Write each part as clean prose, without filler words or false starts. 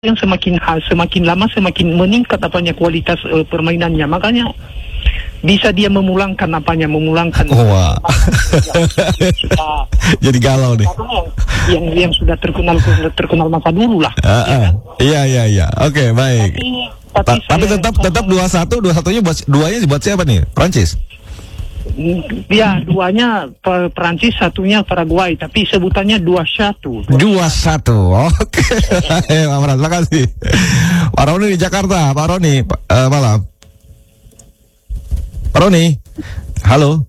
yang semakin lama semakin meningkat kualitas permainannya, makanya bisa dia memulangkan Wah. Jadi galau nih. Yang sudah terkenal masa dulu lah. Iya. Oke, baik. Tapi tetap 2-1-nya duanya buat siapa nih? Prancis. Ya, duanya Prancis, satunya Paraguay, tapi sebutannya 2-1. 2-1. Oke. Pak Frans, terima kasih. Pak Roni di Jakarta. Pak Roni, malam. Pak Roni, halo.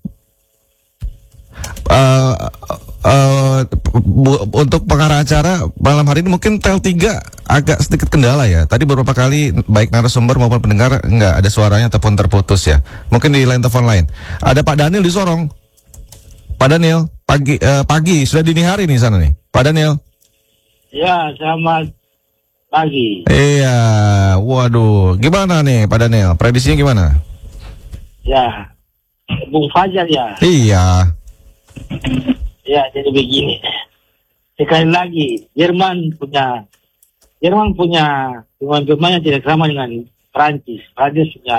Untuk pengarah acara malam hari ini mungkin tel 3 agak sedikit kendala ya. Tadi beberapa kali baik narasumber maupun pendengar nggak ada suaranya ataupun terputus ya. Mungkin di line telepon lain. Ada Pak Daniel di Sorong. Pak Daniel, pagi sudah dini hari nih sana nih. Pak Daniel. Ya, selamat pagi. Iya, waduh, gimana nih Pak Daniel? Prediksinya gimana? Ya, Bung Fajar ya. Iya. Ya, jadi begini. Sekali lagi, Jerman punya pemain-pemain yang tidak sama dengan Prancis. Prancis punya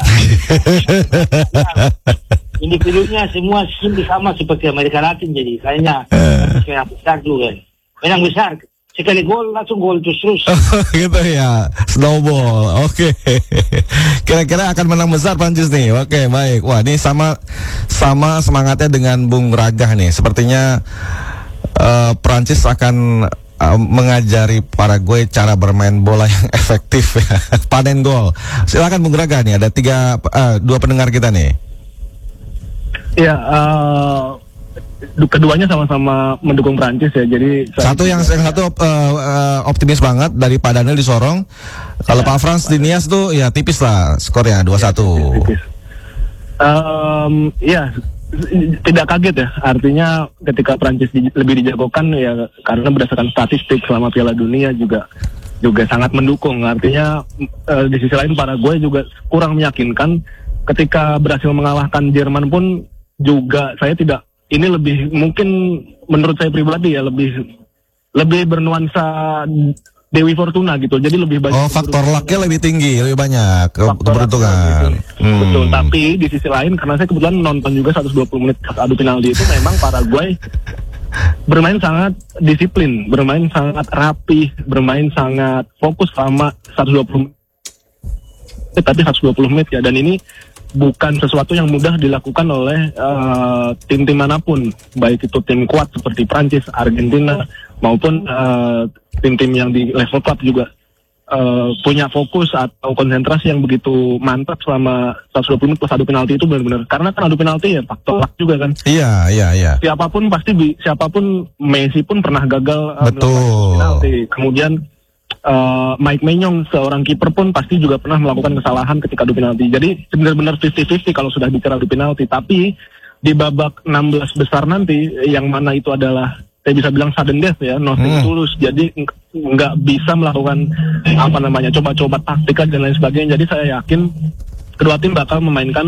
individunya semua sama seperti Amerika Latin, jadi kayaknya menang besar dulu kan. Menang besar. Sekali gol langsung gol terus. Gitu ya, snowball. Oke. Kira-kira akan menang besar Prancis nih. Oke, baik. Wah, ini sama semangatnya dengan Bung Ragah nih. Sepertinya Prancis akan mengajari Paraguay cara bermain bola yang efektif ya. Panen gol. Silakan Bung Ragah nih, ada 2 pendengar kita nih. Ya, keduanya sama-sama mendukung Prancis ya. Jadi yang satu optimis banget dari Pak Daniel di Sorong. Kalau Pak Frans di Nias tuh ya tipis lah skornya 2-1. Tipis. Ya, tidak kaget ya. Artinya ketika Prancis lebih dijagokan ya karena berdasarkan statistik selama Piala Dunia juga sangat mendukung. Artinya di sisi lain Paraguay juga kurang meyakinkan. Ketika berhasil mengalahkan Jerman pun juga ini lebih mungkin menurut saya pribadi ya lebih bernuansa Dewi Fortuna gitu. Jadi lebih banyak faktor luck-nya lebih tinggi, lebih banyak keberuntungan. Betul, tapi di sisi lain karena saya kebetulan nonton juga 120 menit adu penalti itu memang Paraguay bermain sangat disiplin, bermain sangat rapi, bermain sangat fokus selama 120 menit. Tapi 120 menit ya, dan ini bukan sesuatu yang mudah dilakukan oleh tim-tim manapun, baik itu tim kuat seperti Prancis, Argentina, maupun tim-tim yang di level klub juga punya fokus atau konsentrasi yang begitu mantap selama 120 menit plus adu penalti itu benar-benar. Karena kan adu penalti ya faktor luck juga kan. Iya. Siapapun Messi pun pernah gagal betul penalti. Kemudian Mike Maignan seorang kiper pun pasti juga pernah melakukan kesalahan ketika adu penalti. Jadi benar-benar 50-50 kalau sudah bicara adu penalti. Tapi di babak 16 besar nanti yang mana itu adalah saya bisa bilang sudden death ya, nothing tulus. Jadi nggak bisa melakukan coba-coba taktika dan lain sebagainya. Jadi saya yakin kedua tim bakal memainkan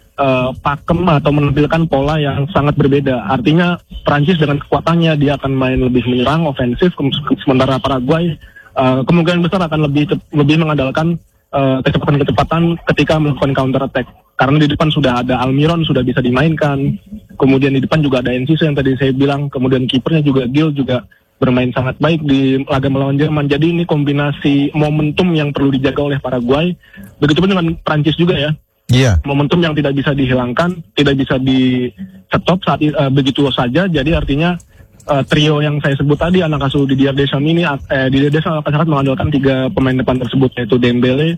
pakem atau menampilkan pola yang sangat berbeda. Artinya Prancis dengan kekuatannya dia akan main lebih menyerang, ofensif, sementara Paraguay kemungkinan besar akan lebih mengandalkan kecepatan ketika melakukan counter attack. Karena di depan sudah ada Almiron, sudah bisa dimainkan. Kemudian di depan juga ada Enciso yang tadi saya bilang. Kemudian kipernya juga Gil juga bermain sangat baik di laga melawan Jerman. Jadi ini kombinasi momentum yang perlu dijaga oleh Paraguay. Begitupun dengan Prancis juga ya. Iya. Momentum yang tidak bisa dihilangkan, tidak bisa di stop saat begitu saja. Jadi artinya trio yang saya sebut tadi, anak asuh Didier Deschamps ini, Didier Deschamps akan sangat mengandalkan 3 pemain depan tersebut, yaitu Dembele,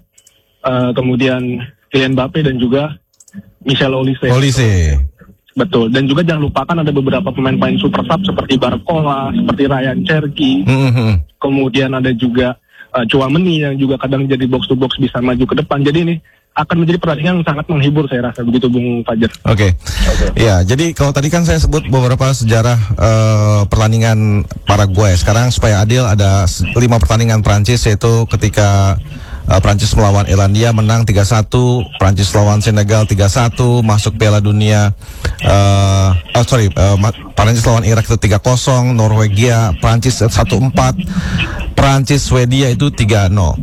kemudian Kylian Mbappe dan juga Michel Olise. Betul, dan juga jangan lupakan ada beberapa pemain-pemain super sub seperti Barcola, seperti Ryan Cherki, kemudian ada juga Chouameni yang juga kadang jadi box to box bisa maju ke depan. Jadi ini akan menjadi pertandingan yang sangat menghibur saya rasa, begitu Bung Fajar. Oke. Ya, jadi kalau tadi kan saya sebut beberapa sejarah pertandingan Paraguay. Sekarang supaya adil ada 5 pertandingan Prancis, yaitu ketika Prancis melawan Irlandia menang 3-1, Prancis lawan Senegal 3-1, masuk Piala Dunia. Prancis lawan Irak itu 3-0, Norwegia Prancis 1-4, Prancis Swedia itu 3-0.